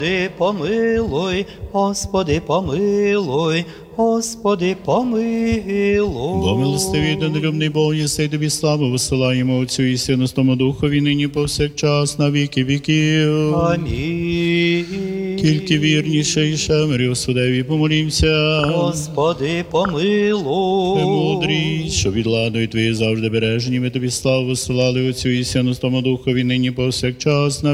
помилуй, Господи, помилуй, Господи, помилуй. Бо милостивий та нелюбний Бог, єси тобі славу висилаємо Отцю і Сину, Святому Духові, нині повсякчас, на віки віків. Амінь. Тільки вірніше і шемері, Господеві, помолімся. Господи, помилуй. Мудрість, що від ладу Твої завжди бережені, ми тобі славу висилали Отцю і Сину, Святому Духові, нині повсякчас, на